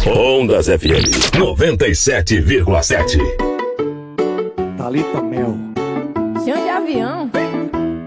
Ondas FM 97,7. Thalita Mel. Chão de avião.